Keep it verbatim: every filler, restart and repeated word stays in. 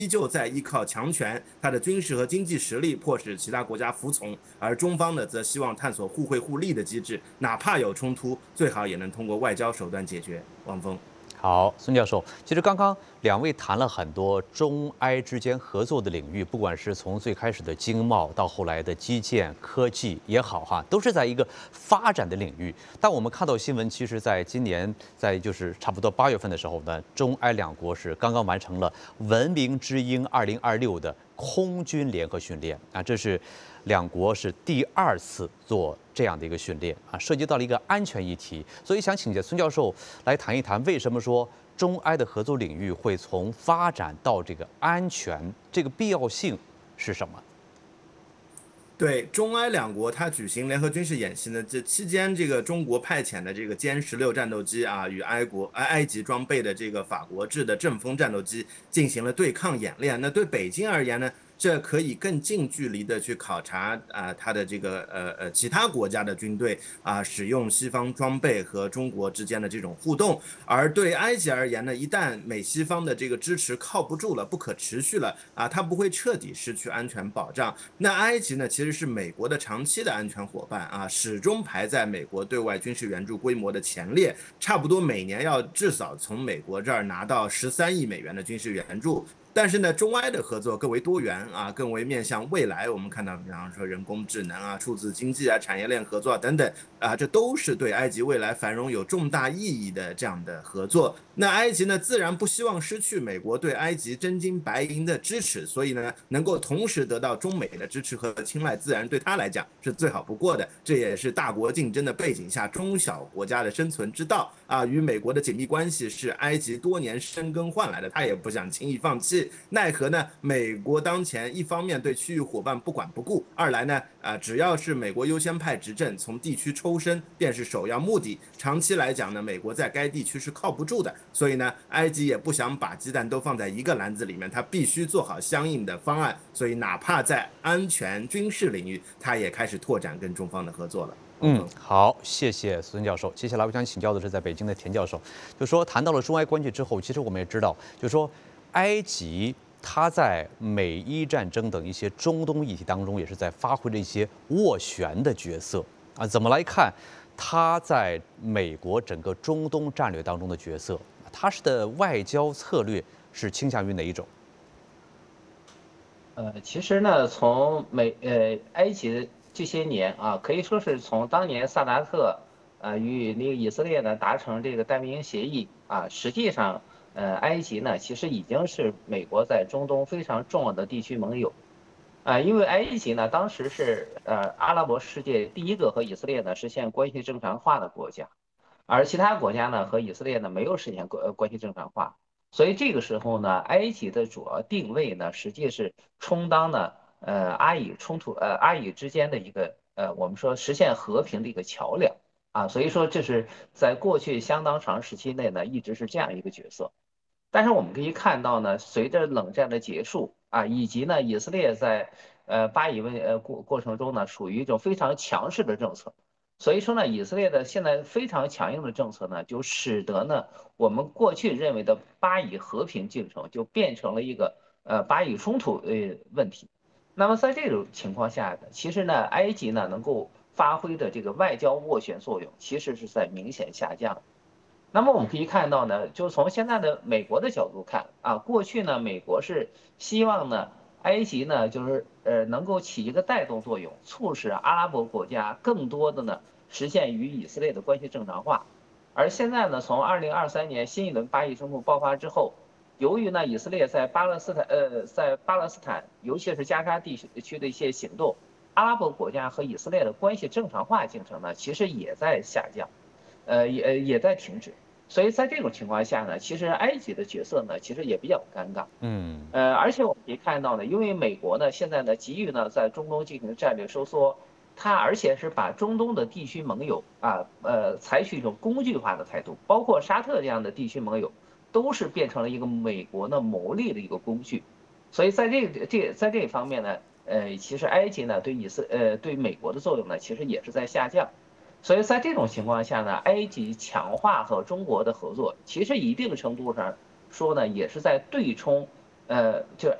依旧在依靠强权、它的军事和经济实力迫使其他国家服从，而中方呢，则希望探索互惠互利的机制，哪怕有冲突，最好也能通过外交手段解决。汪峰。 好，孙教授，其实刚刚两位谈了很多中埃之间合作的领域，不管是从最开始的经贸到后来的基建、科技也好，哈，都是在一个发展的领域。但我们看到新闻，其实在今年，在就是差不多八月份的时候呢，中埃两国是刚刚完成了“文明之鹰二零二六”的空军联合训练啊，这是两国是第二次做这样的一个训练啊，涉及到了一个安全议题，所以想请教孙教授来谈一谈，为什么说中埃的合作领域会从发展到这个安全，这个必要性是什么？ 对中埃两国，它举行联合军事演习呢，这期间，这个中国派遣的这个歼十六战斗机啊，与埃国埃埃及装备的这个法国制的阵风战斗机进行了对抗演练。那对北京而言呢，这可以更近距离的去考察啊，它的这个呃呃其他国家的军队啊使用西方装备和中国之间的这种互动。而对埃及而言呢，一旦美西方的这个支持靠不住了、不可持续了啊，它不会彻底失去安全保障。那埃及呢，其实是美国的长期的安全伙伴啊，始终排在美国对外军事援助规模的前列，差不多每年要至少从美国这儿拿到十三亿美元的军事援助。但是呢，中埃的合作更为多元啊，更为面向未来。我们看到，比方说人工智能啊、数字经济啊、产业链合作等等啊，这都是对埃及未来繁荣有重大意义的这样的合作。那埃及呢，自然不希望失去美国对埃及真金白银的支持，所以呢，能够同时得到中美的支持和青睐，自然对他来讲是最好不过的。这也是大国竞争的背景下中小国家的生存之道啊。与美国的紧密关系是埃及多年深耕换来的，他也不想轻易放弃。奈何呢？美国当前一方面对区域伙伴不管不顾，二来呢，啊、呃，只要是美国优先派执政，从地区抽身便是首要目的。长期来讲呢，美国在该地区是靠不住的，所以呢，埃及也不想把鸡蛋都放在一个篮子里面，他必须做好相应的方案。所以，哪怕在安全军事领域，他也开始拓展跟中方的合作了。 嗯，好，谢谢孙教授。接下来我想请教的是在北京的田教授，就说谈到了中埃关系之后，其实我们也知道，就说埃及它在美伊战争等一些中东议题当中，也是在发挥着一些斡旋的角色啊。怎么来看它在美国整个中东战略当中的角色？它是的外交策略是倾向于哪一种？ 呃，其实呢，从美呃埃及的这些年啊，可以说是从当年萨达特呃与那个以色列呢达成这个单边协议啊，实际上呃埃及呢其实已经是美国在中东非常重要的地区盟友啊，因为埃及呢当时是呃阿拉伯世界第一个和以色列呢实现关系正常化的国家。而其他国家呢和以色列呢没有实现关关系正常化，所以这个时候呢，埃及的主要定位呢，实际是充当呢呃阿以冲突呃阿以之间的一个呃我们说实现和平的一个桥梁啊，所以说这是在过去相当长时期内呢一直是这样一个角色。但是我们可以看到呢，随着冷战的结束啊，以及呢以色列在呃巴以问呃过过程中呢，属于一种非常强势的政策，所以说呢，以色列的现在非常强硬的政策呢，就使得呢我们过去认为的巴以和平进程就变成了一个呃巴以冲突呃问题。那么在这种情况下呢，其实呢，埃及呢能够发挥的这个外交斡旋作用，其实是在明显下降。那么我们可以看到呢，就从现在的美国的角度看啊，过去呢，美国是希望呢，埃及呢，就是呃能够起一个带动作用，促使阿拉伯国家更多的呢实现与以色列的关系正常化。而现在呢，从二零二三年新一轮巴以冲突爆发之后，由于呢以色列在巴勒斯坦呃在巴勒斯坦，尤其是加沙地区的一些行动，阿拉伯国家和以色列的关系正常化进程呢，其实也在下降。呃也也在停止。所以在这种情况下呢，其实埃及的角色呢，其实也比较尴尬。 嗯呃，而且我们可以看到呢，因为美国呢现在呢急于呢在中东进行战略收缩，它而且是把中东的地区盟友啊，呃，采取一种工具化的态度，包括沙特这样的地区盟友，都是变成了一个美国的谋利的一个工具。所以在这个这在这一方面呢，呃，其实埃及呢对以色呃对美国的作用呢，其实也是在下降。所以在这种情况下呢，埃及强化和中国的合作，其实一定程度上说呢，也是在对冲， 呃，就